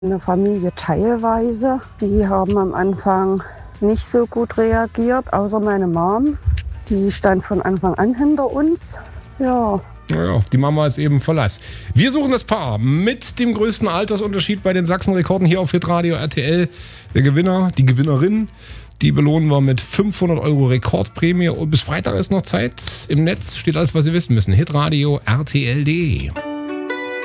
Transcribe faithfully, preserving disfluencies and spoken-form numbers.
Eine Familie teilweise. Die haben am Anfang nicht so gut reagiert, außer meine Mom. Die stand von Anfang an hinter uns. Ja. Ja, auf die Mama ist eben Verlass. Wir suchen das Paar mit dem größten Altersunterschied bei den Sachsenrekorden hier auf Hitradio R T L. Der Gewinner, die Gewinnerin, die belohnen wir mit fünfhundert Euro Rekordprämie. Und bis Freitag ist noch Zeit. Im Netz steht alles, was Sie wissen müssen. Hitradio R T L punkt de.